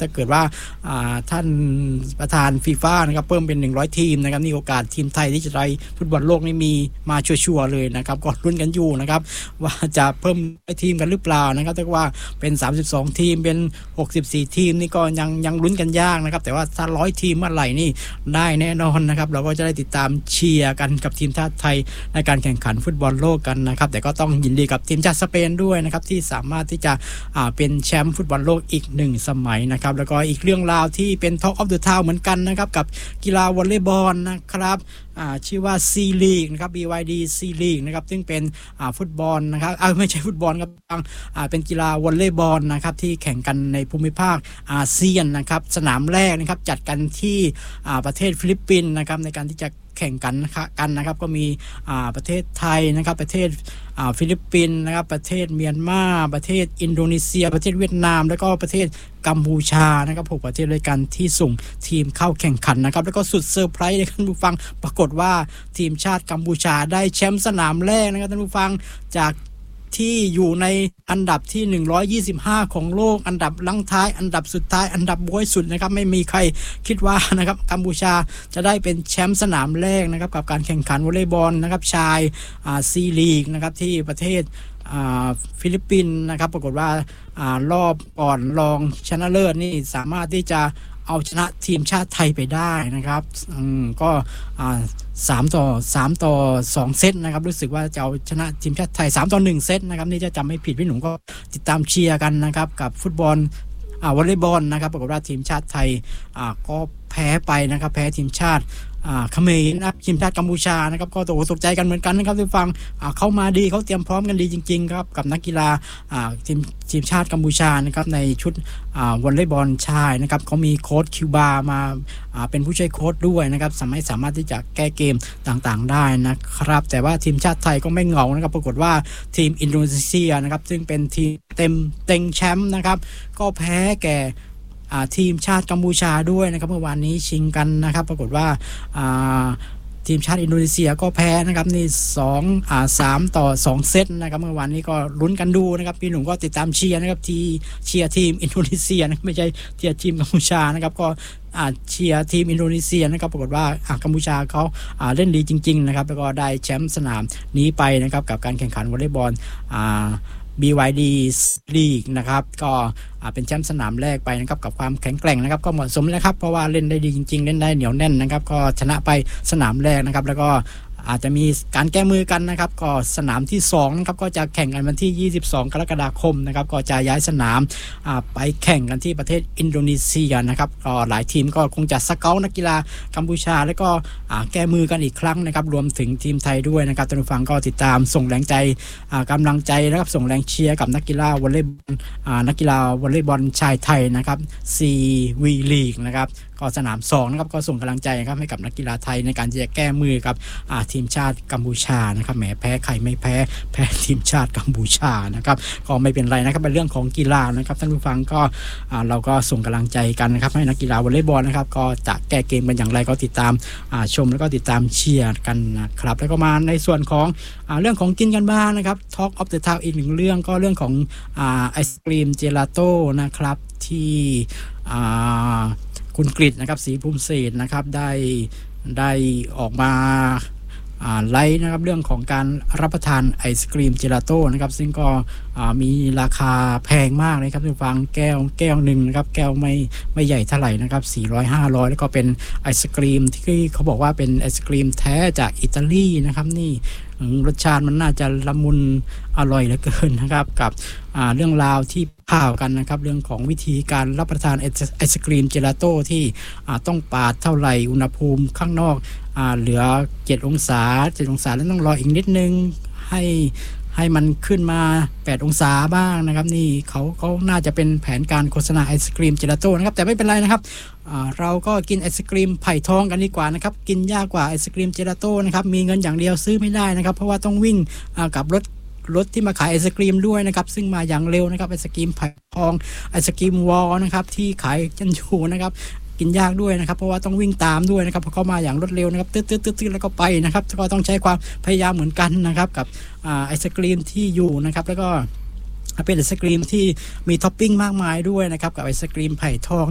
ถ้าเกิดว่าท่านประธานฟีฟ่านะครับเพิ่มเป็น100ทีมนะครับนี่โอกาสทีมไทยที่จะได้ฟุตบอลโลกนี่มีมาชัวร์ๆเลยนะครับก็ลุ้นกันอยู่นะครับว่าจะเพิ่มทีมกันหรือเปล่านะครับแต่ว่าเป็น32ทีมเป็น64ทีมนี่ก็ยังลุ้นกันยากนะครับแต่ว่าถ้า100ทีมเมื่อไหร่นี่ได้แน่นอนนะครับเราก็จะได้ติดตามเชียร์กันกับทีมชาติไทยในการแข่งขันฟุตบอลโลกกันนะครับแต่ก็ต้องยินดีกับทีมชาติสเปนด้วยนะครับที่สามารถที่จะเป็นแชมป์ฟุตบอลโลกอีก1สมัยนะครับแล้วก็อีกเรื่องราวที่เป็น Talk of the Town เหมือนกันนะครับกับกีฬาวอลเลย์บอลนะครับชื่อว่า C League นะครับ BYD C League นะครับซึ่งเป็นฟุตบอลนะครับไม่ใช่ฟุตบอลครับเป็นกีฬาวอลเลย์บอลนะครับที่แข่งกันในภูมิภาคอาเซียนนะครับสนามแรกนะครับจัดกันที่ประเทศฟิลิปปินส์นะครับในการที่จะแข่งกันนะครับก็มีประเทศไทยนะครับประเทศฟิลิปปินส์นะครับประเทศเมียนมาประเทศอินโดนีเซียประเทศเวียดนามแล้วก็ประเทศกัมพูชานะครับ6ประเทศด้วยกันที่ส่งทีมเข้าแข่งขันนะครับแล้วก็สุดเซอร์ไพรส์เลยท่านผู้ฟังปรากฏว่าทีมชาติกัมพูชาได้แชมป์สนามแรกนะครับท่านผู้ฟังจากที่อยู่ในอันดับที่125ของโลกอันดับลังท้ายอันดับสุดท้ายอันดับบ้วยสุดนะครับไม่มีใครคิดว่านะครับกัมพูชาจะได้เป็นแชมป์สนามแรกนะครับกับการแข่งขันวอลเลย์บอลนะครับชายซีลีกนะครับที่ประเทศฟิลิปปินส์นะครับปรากฏว่ารอบก่อนรองชนะเลิศนี่สามารถที่จะเอาชนะทีมชาติไทยไปได้นะครับก็3-2 เซตนะครับรู้สึกว่าจะเอาชนะทีมชาติไทย3-1 เซตนะครับนี่จะจำไม่ผิดพี่หนุ่มก็ติดตามเชียร์กันนะครับกับฟุตบอลวอลเลย์บอลนะครับปรากฏว่าทีมชาติไทยก็แพ้ไปนะครับแพ้ทีมชาติเขมรนะทีมชาติกัมพูชานะครับก็ตกใจกันเหมือนกันนะครับทุกฟังเข้ามาดีเขาเตรียมพร้อมกันดีจริงๆครับกับนักกีฬาทีมชาติกัมพูชานะครับในชุดวอลเลย์บอลชายนะครับเขามีโค้ชคิวบามาเป็นผู้ช่วยโค้ชด้วยนะครับสามารถที่จะแก้เกมต่างๆได้นะครับแต่ว่าทีมชาติไทยก็ไม่เหงานะครับปรากฏว่าทีมอินโดนีเซียนะครับซึ่งเป็นทีมเต็งแชมป์นะครับก็แพ้แก่ทีมชาติกัมพูชาด้วยนะครับเมื่อวานนี้ชิงกันนะครับปรากฏว่าทีมชาติอินโดนีเซียก็แพ้นะครับนี่3-2 เซตนะครับเมื่อวานนี้ก็ลุ้นกันดูนะครับพี่หนุ่มก็ติดตามเชียร์นะครับเชียร์ทีมอินโดนีเซียนะไม่ใช่เชียร์ทีมกัมพูชานะครับก็เชียร์ทีมอินโดนีเซียนะครับปรากฏว่ากัมพูชาเขาเล่นดีจริงๆนะครับแล้วก็ได้แชมป์สนามนี้ไปนะครับกับการแข่งขันวอลเลย์บอลBYD League นะครับก็เป็นแชมป์สนามแรกไปนะครับกับความแข็งแกร่งนะครับก็เหมาะสมแล้วครับเพราะว่าเล่นได้ดีจริงๆเล่นได้เหนียวแน่นนะครับก็ชนะไปสนามแรกนะครับแล้วก็อาจจะมีการแก้มือกันนะครับก็สนามที่2นะครับก็จะแข่งกันวันที่22กรกฎาคมนะครับก็จะย้ายสนามไปแข่งกันที่ประเทศอินโดนีเซียนะครับก็หลายทีมก็คงจะสเกาต์นักกีฬากัมพูชาแล้วก็แก้มือกันอีกครั้งนะครับรวมถึงทีมไทยด้วยนะครับท่านผู้ฟังก็ติดตามส่งแรงใจกำลังใจนะครับส่งแรงเชียร์กับนักกีฬาวอลเลย์บอลชายไทยนะครับ CV League นะครับก็สนาม2นะครับก็ส่งกำลังใจครับให้กับนักกีฬาไทยในการที่จะแก้มือกับทีมชาติกัมพูชานะครับแหมแพ้ใครไม่แพ้ทีมชาติกัมพูชานะครับก็ไม่เป็นไรนะครับเป็นเรื่องของกีฬานะครับท่านผู้ฟังก็เราก็ส่งกำลังใจกันนะครับให้นักกีฬาวอลเลย์บอลนะครับก็จะแก้เกมกันอย่างไรก็ติดตามชมแล้วก็ติดตามเชียร์กันนะครับแล้วก็มาในส่วนของเรื่องของกินกันบ้างนะครับ Talk of the Town อีกหนึ่งเรื่องก็เรื่องของไอศกรีมเจลาโต้นะครับที่คุณกฤษนะครับศรีภูมิเศรษฐ์นะครับได้ออกมาไลฟ์นะครับเรื่องของการรับประทานไอศกรีมเจลาโต้นะครับซึ่งก็มีราคาแพงมากเลยครับทุกฟังแก้วหนึ่งนะครับแก้วไม่ใหญ่เท่าไหร่นะครับ400-500แล้วก็เป็นไอศกรีมที่เขาบอกว่าเป็นไอศกรีมแท้จากอิตาลีนะครับนี่รสชาติมันน่าจะละมุนอร่อยเหลือเกินนะครับกับเรื่องราวที่ข่าวกันนะครับเรื่องของวิธีการรับประทานไอศกรีมเจลาโต้ที่ต้องปาดเท่าไหร่อุณหภูมิข้างนอกเหลือ7 องศาแล้วต้องรออีกนิดนึงให้มันขึ้นมา8 องศาบ้างนะครับนี่เขาน่าจะเป็นแผนการโฆษณาไอศกรีมเจลาโต้นะครับแต่ไม่เป็นไรนะครับเราก็กินไอศกรีมไผ่ทองกันดีกว่านะครับกินยากกว่าไอศกรีมเจลาโต้นะครับมีเงินอย่างเดียวซื้อไม่ได้นะครับเพราะว่าต้องวิ่งกับรถที่มาขายไอศกรีมด้วยนะครับซึ่งมาอย่างเร็วนะครับไอศกรีมไผ่ทองไอศกรีมวอลนะครับที่ขายกันอยู่นะครับกินยากด้วยนะครับเพราะว่าต้องวิ่งตามด้วยนะครับเพราะเขามาอย่างรวดเร็วนะครับตึ๊ดๆๆแล้วก็ไปนะครับก็ต้องใช้ความพยายามเหมือนกันนะครับกับไอศกรีมที่อยู่นะครับแล้วก็เป็นไอศกรีมที่มีท็อปปิ้งมากมายด้วยนะครับกับไอศกรีมไผ่ทอง